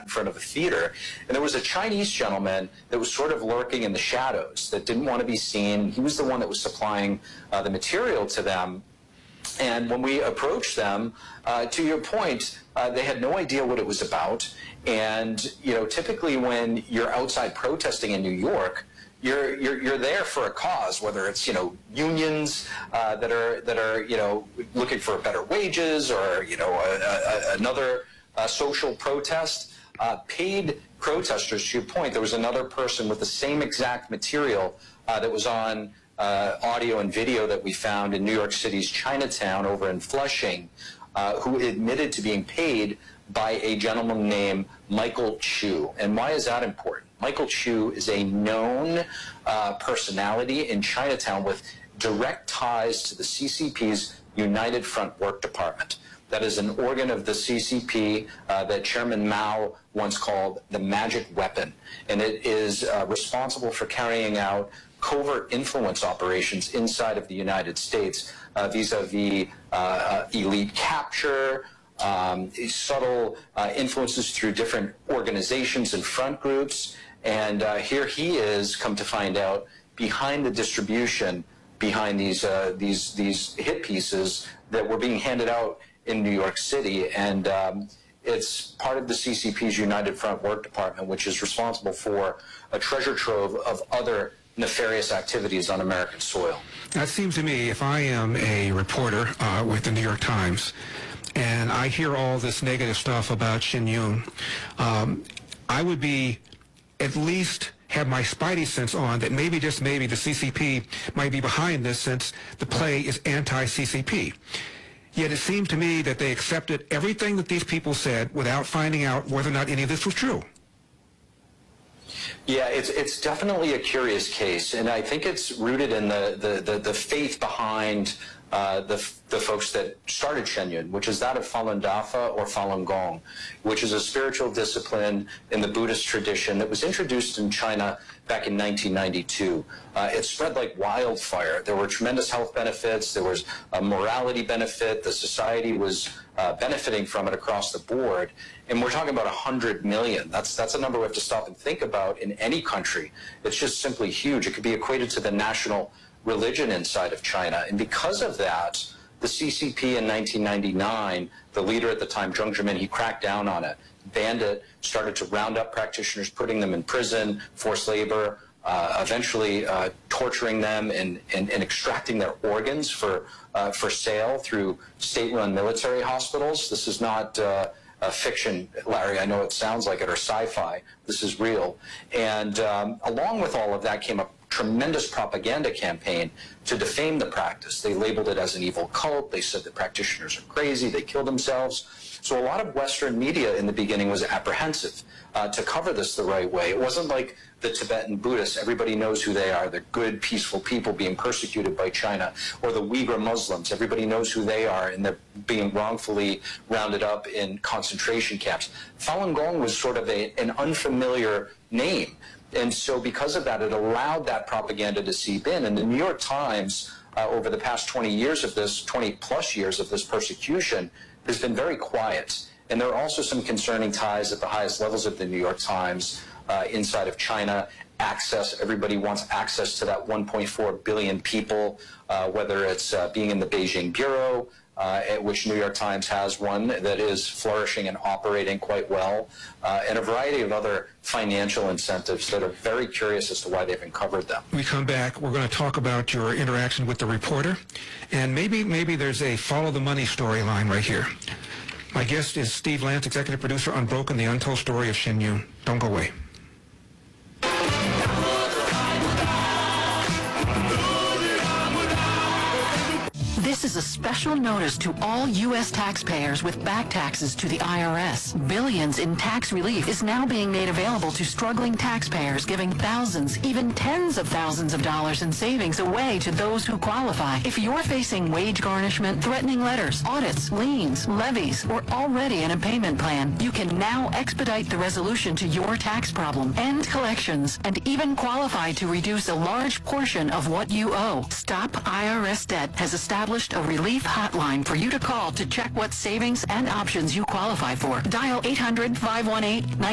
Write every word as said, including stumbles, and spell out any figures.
in front of a theater. And there was a Chinese gentleman that was sort of lurking in the shadows, that didn't want to be seen. He was the one that was supplying uh, the material to them. And when we approached them, uh, to your point, uh, they had no idea what it was about. And, you know, typically when you're outside protesting in New York, you're, you're, you're there for a cause, whether it's, you know, unions uh, that are, that are, you know, looking for better wages, or, you know, a, a, another uh, social protest. Uh, paid protesters, to your point, there was another person with the same exact material uh, that was on uh, audio and video that we found in New York City's Chinatown over in Flushing, uh, who admitted to being paid by a gentleman named Michael Chu. And why is that important? Michael Chu is a known uh, personality in Chinatown with direct ties to the C C P's United Front Work Department. That is an organ of the C C P uh, that Chairman Mao once called the magic weapon. And it is uh, responsible for carrying out covert influence operations inside of the United States uh, vis-a-vis uh, uh, elite capture, um, subtle uh, influences through different organizations and front groups. And uh, here he is, come to find out, behind the distribution, behind these, uh, these, these hit pieces that were being handed out in New York City. And um, it's part of the C C P's United Front Work Department, which is responsible for a treasure trove of other nefarious activities on American soil. That seems to me, if I am a reporter uh, with the New York Times, and I hear all this negative stuff about Shin Yun, um, I would be at least have my spidey sense on that maybe, just maybe, the C C P might be behind this, since the play is anti-C C P. Yet it seemed to me that they accepted everything that these people said without finding out whether or not any of this was true. Yeah, it's it's definitely a curious case, and I think it's rooted in the the the, the faith behind uh, the the folks that started Shen Yun, which is that of Falun Dafa or Falun Gong, which is a spiritual discipline in the Buddhist tradition that was introduced in China back in nineteen ninety-two. Uh, it spread like wildfire. There were tremendous health benefits. There was a morality benefit. The society was uh, benefiting from it across the board. And we're talking about one hundred million. That's, that's a number we have to stop and think about in any country. It's just simply huge. It could be equated to the national religion inside of China. And because of that, the C C P in nineteen ninety-nine, the leader at the time, Jiang Zemin, he cracked down on it, banned it, started to round up practitioners, putting them in prison, forced labor, uh, eventually uh, torturing them and, and, and extracting their organs for, uh, for sale through state-run military hospitals. This is not uh, a fiction, Larry. I know it sounds like it, or sci-fi. This is real. And um, along with all of that came a tremendous propaganda campaign to defame the practice. They labeled it as an evil cult. They said that practitioners are crazy. They kill themselves. So a lot of Western media in the beginning was apprehensive uh, to cover this the right way. It wasn't like the Tibetan Buddhists. Everybody knows who they are. They're good, peaceful people being persecuted by China. Or the Uyghur Muslims. Everybody knows who they are, and they're being wrongfully rounded up in concentration camps. Falun Gong was sort of a, an unfamiliar name. And so because of that, it allowed that propaganda to seep in. And the New York Times, uh, over the past twenty years of this, twenty plus years of this persecution, has been very quiet. And there are also some concerning ties at the highest levels of the New York Times uh, inside of China. Access, everybody wants access to that one point four billion people, uh, whether it's uh, being in the Beijing Bureau, Uh, at which New York Times has one that is flourishing and operating quite well, uh, and a variety of other financial incentives that are very curious as to why they've uncovered them. We come back, we're going to talk about your interaction with the reporter, and maybe maybe there's a follow the money storyline right here. My guest is Steve Lance, executive producer on Unbroken, the untold story of Shin Yun. Don't go away. This is a special notice to all U S taxpayers with back taxes to the I R S. Billions in tax relief is now being made available to struggling taxpayers, giving thousands, even tens of thousands of dollars in savings away to those who qualify. If you're facing wage garnishment, threatening letters, audits, liens, levies, or already in a payment plan, you can now expedite the resolution to your tax problem, end collections, and even qualify to reduce a large portion of what you owe. Stop I R S Debt has established a relief hotline for you to call to check what savings and options you qualify for. Dial eight hundred, five one eight, nine